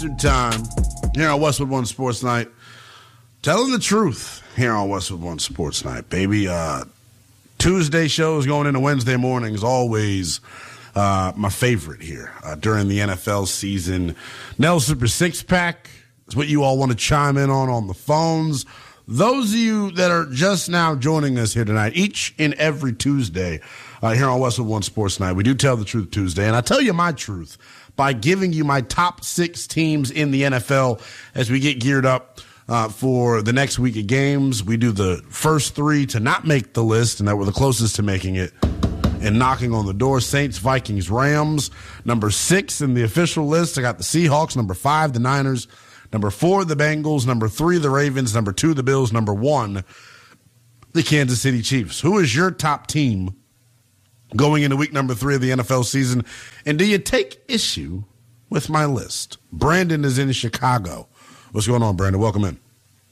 Time here on Westwood One Sports Night. Telling the truth here on Westwood One Sports Night, baby. Tuesday shows going into Wednesday mornings, always my favorite here during the NFL season. Nell Super Six Pack is what you all want to chime in on the phones. Those of you that are just now joining us here tonight, each and every Tuesday here on Westwood One Sports Night, we do Tell the Truth Tuesday, and I tell you my truth by giving you my top 6 teams in the NFL as we get geared up for the next week of games. We do the first 3 to not make the list, and that were the closest to making it and knocking on the door. Saints, Vikings, Rams. Number 6 in the official list, I got the Seahawks. Number 5, the Niners. Number 4, the Bengals. Number 3, the Ravens. Number 2, the Bills. Number 1, the Kansas City Chiefs. Who is your top team going into week number 3 of the NFL season? And do you take issue with my list? Brandon is in Chicago. What's going on, Brandon? Welcome in.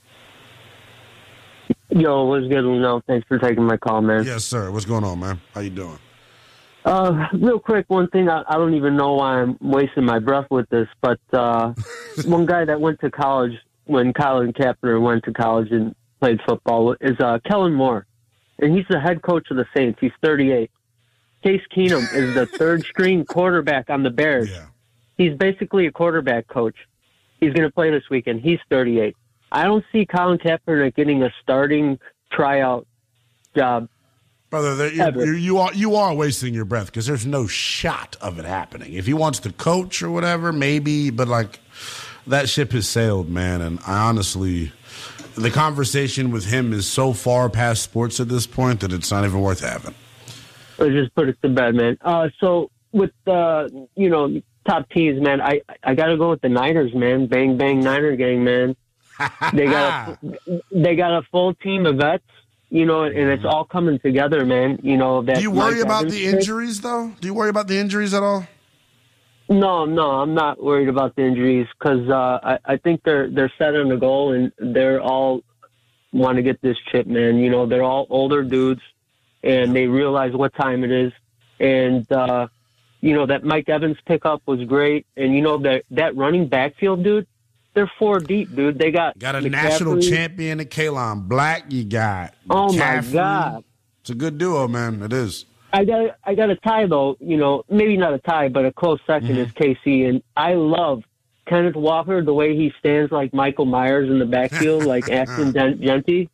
Yo, what's good? No, thanks for taking my call, man. Yes, sir. What's going on, man? How you doing? Real quick, one thing, I don't even know why I'm wasting my breath with this, but one guy that went to college when Colin Kaepernick went to college and played football is Kellen Moore, and he's the head coach of the Saints. He's 38. Case Keenum is the third-string quarterback on the Bears. Yeah. He's basically a quarterback coach. He's going to play this weekend. He's 38. I don't see Colin Kaepernick getting a starting tryout job. Brother, you are wasting your breath because there's no shot of it happening. If he wants to coach or whatever, maybe, but like that ship has sailed, man. And I honestly, the conversation with him is so far past sports at this point that it's not even worth having. Let's just put it to bed, man. So with top teams, man, I got to go with the Niners, man. Bang bang Niner gang, man. They got a full team of vets, and it's all coming together, man. That. Do you worry about the injuries, though? Do you worry about the injuries at all? No, I'm not worried about the injuries because I think they're set on a goal and they're all want to get this chip, man. They're all older dudes and they realize what time it is. And, that Mike Evans pickup was great. And, that running backfield, dude, they're 4 deep, dude. They got a McCaffrey, national champion at Kalon Black. You got McCaffrey. My God. It's a good duo, man. It is. I got a tie, though. Maybe not a tie, but a close second is KC. And I love Kenneth Walker, the way he stands like Michael Myers in the backfield, like Ashton Genty.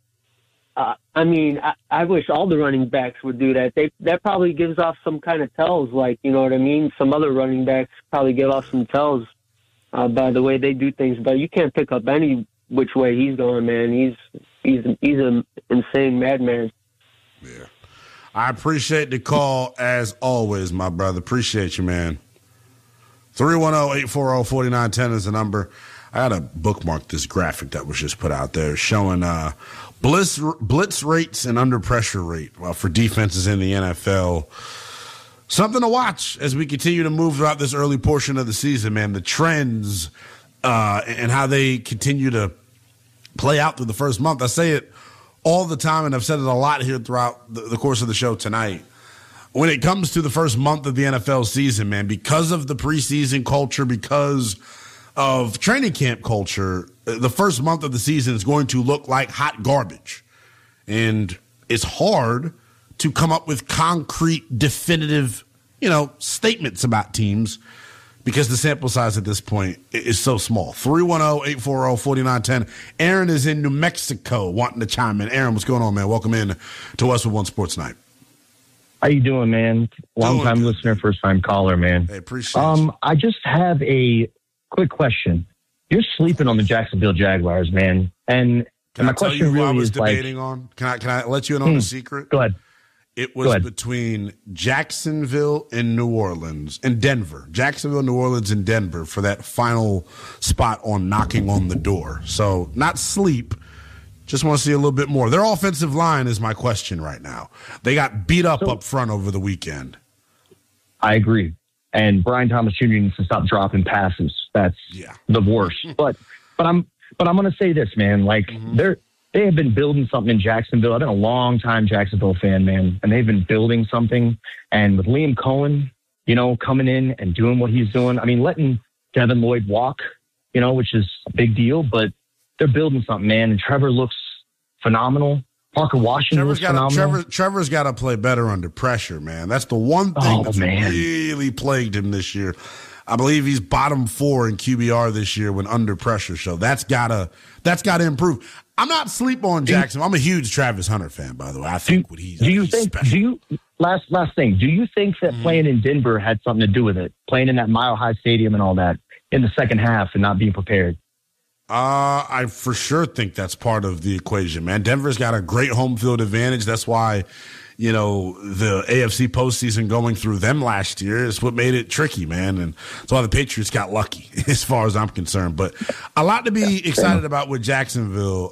I wish all the running backs would do that. That probably gives off some kind of tells, like, you know what I mean? Some other running backs probably give off some tells by the way they do things. But you can't pick up any which way he's going, man. He's an insane madman. Yeah. I appreciate the call, as always, my brother. Appreciate you, man. 310-840-4910 is the number. I had to bookmark this graphic that was just put out there showing blitz rates and under pressure rate for defenses in the NFL. Something to watch as we continue to move throughout this early portion of the season, man. The trends and how they continue to play out through the first month. I say it all the time, and I've said it a lot here throughout the course of the show tonight. When it comes to the first month of the NFL season, man, because of the preseason culture, because of training camp culture, the first month of the season is going to look like hot garbage. And it's hard to come up with concrete, definitive, statements about teams because the sample size at this point is so small. 310-840-4910. Aaron is in New Mexico wanting to chime in. Aaron, what's going on, man? Welcome in to Westwood One Sports Night. How you doing, man? Long-time listener, first-time caller, man. Hey, appreciate you. I just have a quick question. You're sleeping on the Jacksonville Jaguars, man. And Can my I tell question you who really I was is debating on? Can I let you in on a secret? Go ahead. It was between Jacksonville and New Orleans and Denver. Jacksonville, New Orleans, and Denver for that final spot on knocking on the door. So not sleep. Just want to see a little bit more. Their offensive line is my question right now. They got beat up front over the weekend. I agree. And Brian Thomas Jr. needs to stop dropping passes. That's the worst. But I'm going to say this, man. Like, they have been building something in Jacksonville. I've been a long-time Jacksonville fan, man, and they've been building something. And with Liam Cohen, coming in and doing what he's doing, letting Devin Lloyd walk, which is a big deal, but they're building something, man. And Trevor looks phenomenal. Parker Washington looks phenomenal. Trevor's got to play better under pressure, man. That's the one thing that's really plagued him this year. I believe he's bottom 4 in QBR this year when under pressure. So that's gotta improve. I'm not sleep on Jackson. I'm a huge Travis Hunter fan, by the way. I think last thing, do you think that playing in Denver had something to do with it? Playing in that Mile High Stadium and all that in the second half and not being prepared? I for sure think that's part of the equation, man. Denver's got a great home field advantage. That's why, the AFC postseason going through them last year is what made it tricky, man. And that's why the Patriots got lucky as far as I'm concerned. But a lot to be excited about with Jacksonville.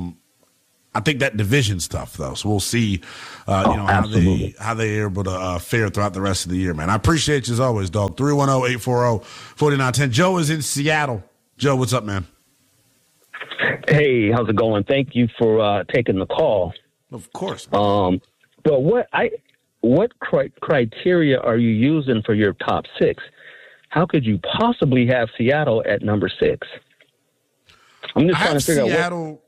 I think that division's tough, though. So we'll see, how they're able to fare throughout the rest of the year, man. I appreciate you as always, dog. 310-840-4910. Joe is in Seattle. Joe, what's up, man? Hey, how's it going? Thank you for taking the call. Of course. But what criteria are you using for your top 6? How could you possibly have Seattle at number 6? I'm just trying to figure out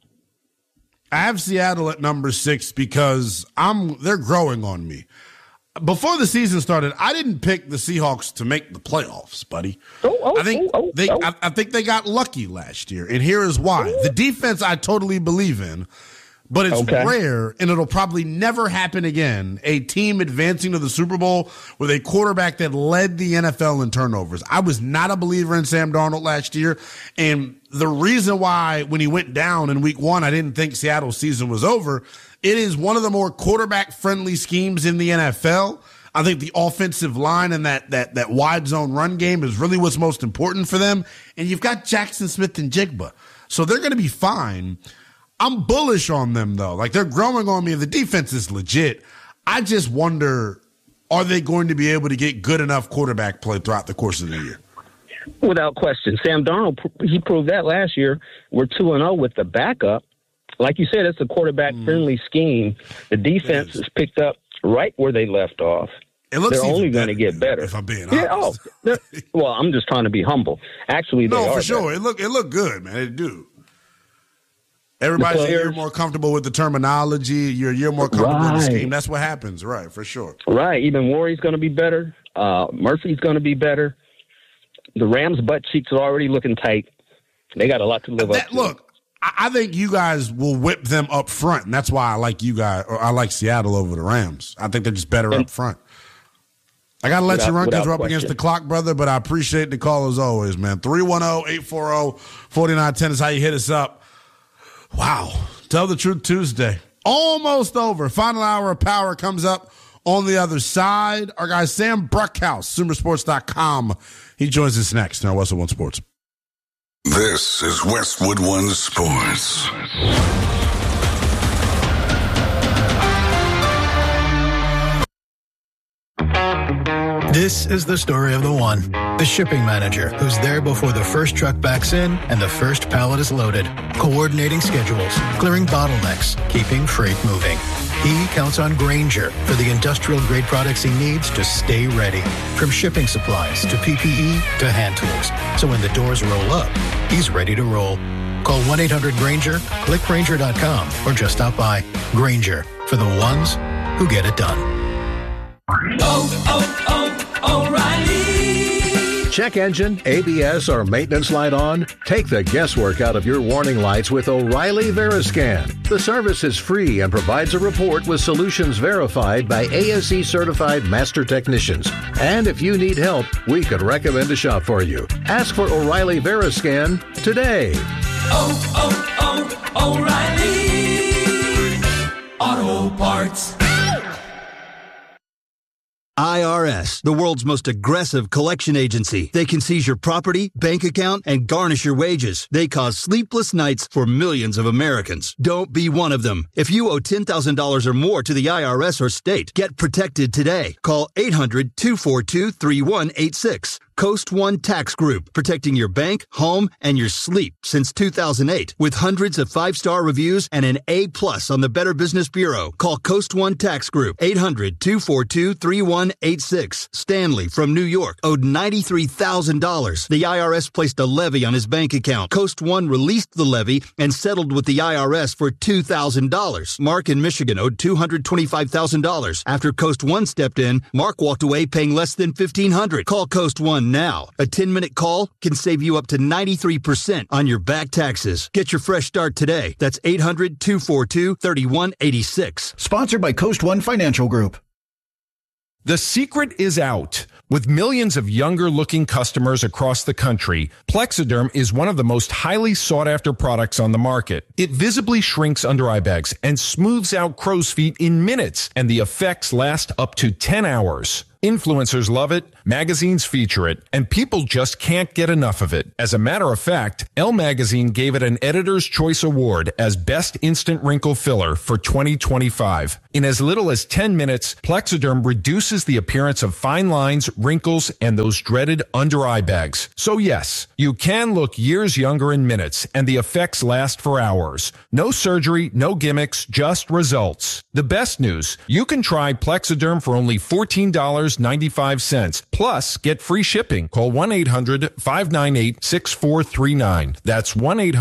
I have Seattle at number 6 because they're growing on me. Before the season started, I didn't pick the Seahawks to make the playoffs, buddy. I think they got lucky last year, and here is why. The defense I totally believe in, but it's rare, and it'll probably never happen again, a team advancing to the Super Bowl with a quarterback that led the NFL in turnovers. I was not a believer in Sam Darnold last year, and the reason why when he went down in week 1, I didn't think Seattle's season was over, it is one of the more quarterback-friendly schemes in the NFL. I think the offensive line and that wide zone run game is really what's most important for them, and you've got Jackson Smith and Jigba, so they're going to be fine. I'm bullish on them, though. Like, they're growing on me. The defense is legit. I just wonder, are they going to be able to get good enough quarterback play throughout the course of the year? Without question. Sam Darnold, he proved that last year. We're 2-0 with the backup. Like you said, it's a quarterback-friendly scheme. The defense is picked up right where they left off. They're only going to get better. If I'm being honest. Well, I'm just trying to be humble. Actually, they are. No, for sure. It looked good, man. It do. Everybody's a year more comfortable with the terminology. You're a year more comfortable with the scheme. That's what happens, right, for sure. Right. Even Warry's going to be better. Murphy's going to be better. The Rams' butt cheeks are already looking tight. They got a lot to live up to. Look, I think you guys will whip them up front, and that's why I like you guys, or I like Seattle over the Rams. I think they're just better up front. I got to let you run because we're up against the clock, brother, but I appreciate the call as always, man. 310-840-4910 is how you hit us up. Wow. Tell the Truth Tuesday. Almost over. Final hour of power comes up on the other side. Our guy Sam Bruckhouse, SumerSports.com. He joins us next on Westwood One Sports. This is Westwood One Sports. This is the story of the one, the shipping manager who's there before the first truck backs in and the first pallet is loaded, coordinating schedules, clearing bottlenecks, keeping freight moving. He counts on Grainger for the industrial-grade products he needs to stay ready, from shipping supplies to PPE to hand tools. So when the doors roll up, he's ready to roll. Call 1-800-GRAINGER, click Grainger.com, or just stop by. Grainger, for the ones who get it done. O'Reilly. Check engine, ABS, or maintenance light on? Take the guesswork out of your warning lights with O'Reilly Veriscan. The service is free and provides a report with solutions verified by ASE-certified master technicians. And if you need help, we could recommend a shop for you. Ask for O'Reilly Veriscan today. O'Reilly Auto Parts. IRS, the world's most aggressive collection agency. They can seize your property, bank account, and garnish your wages. They cause sleepless nights for millions of Americans. Don't be one of them. If you owe $10,000 or more to the IRS or state, get protected today. Call 800-242-3186. Coast One Tax Group, protecting your bank, home, and your sleep since 2008. With hundreds of 5-star reviews and an A+ on the Better Business Bureau. Call Coast One Tax Group, 800-242-3186. Stanley from New York owed $93,000. The IRS placed a levy on his bank account. Coast One released the levy and settled with the IRS for $2,000. Mark in Michigan owed $225,000. After Coast One stepped in, Mark walked away paying less than $1,500. Call Coast One now. A 10-minute call can save you up to 93% on your back taxes. Get your fresh start today. That's 800-242-3186. Sponsored by Coast One Financial Group. The secret is out. With millions of younger-looking customers across the country, Plexiderm is one of the most highly sought-after products on the market. It visibly shrinks under-eye bags and smooths out crow's feet in minutes, and the effects last up to 10 hours. Influencers love it, magazines feature it, and people just can't get enough of it. As a matter of fact, Elle Magazine gave it an Editor's Choice Award as Best Instant Wrinkle Filler for 2025. In as little as 10 minutes, Plexiderm reduces the appearance of fine lines, wrinkles, and those dreaded under-eye bags. So yes, you can look years younger in minutes, and the effects last for hours. No surgery, no gimmicks, just results. The best news, you can try Plexiderm for only $14.95. Plus, get free shipping. Call 1-800-598-6439. That's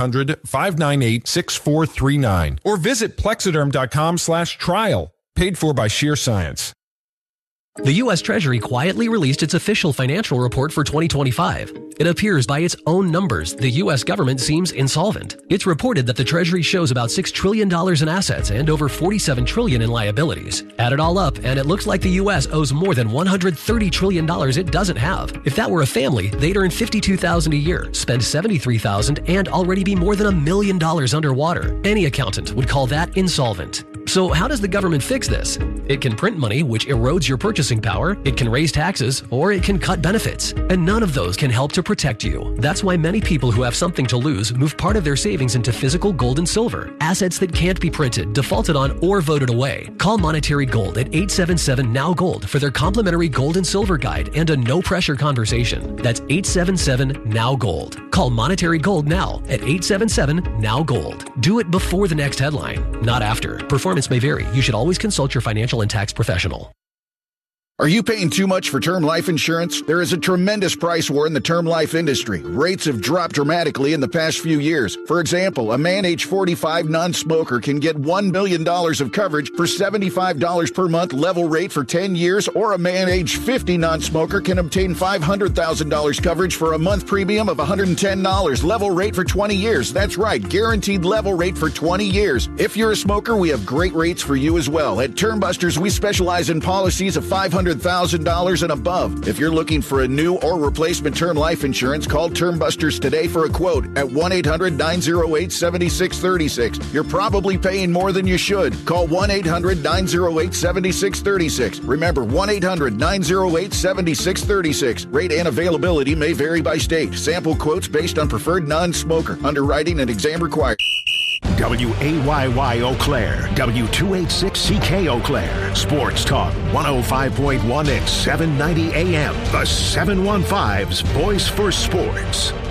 1-800-598-6439. Or visit Plexiderm.com/trial. Paid for by Sheer Science. The U.S. Treasury quietly released its official financial report for 2025. It appears by its own numbers, the U.S. government seems insolvent. It's reported that the Treasury shows about $6 trillion in assets and over $47 trillion in liabilities. Add it all up, and it looks like the U.S. owes more than $130 trillion it doesn't have. If that were a family, they'd earn $52,000 a year, spend $73,000, and already be more than $1 million underwater. Any accountant would call that insolvent. So how does the government fix this? It can print money, which erodes your purchasing power, it can raise taxes, or it can cut benefits. And none of those can help to protect you. That's why many people who have something to lose move part of their savings into physical gold and silver, assets that can't be printed, defaulted on, or voted away. Call Monetary Gold at 877-NOW-GOLD for their complimentary gold and silver guide and a no-pressure conversation. That's 877-NOW-GOLD. Call Monetary Gold now at 877-NOW-GOLD. Do it before the next headline, not after. Performance may vary. You should always consult your financial and tax professional. Are you paying too much for term life insurance? There is a tremendous price war in the term life industry. Rates have dropped dramatically in the past few years. For example, a man age 45 non-smoker can get $1 million of coverage for $75 per month level rate for 10 years, or a man age 50 non-smoker can obtain $500,000 coverage for a month premium of $110 level rate for 20 years. That's right, guaranteed level rate for 20 years. If you're a smoker, we have great rates for you as well. At Term Busters, we specialize in policies of $500,000 and above. If you're looking for a new or replacement term life insurance, call Term Busters today for a quote at 1-800-908-7636. You're probably paying more than you should. Call 1-800-908-7636. Remember, 1-800-908-7636. Rate and availability may vary by state. Sample quotes based on preferred non-smoker. Underwriting and exam required. WAYY Eau Claire, W286CK Eau Claire, Sports Talk 105.1 and 790 AM, the 715's Voice for Sports.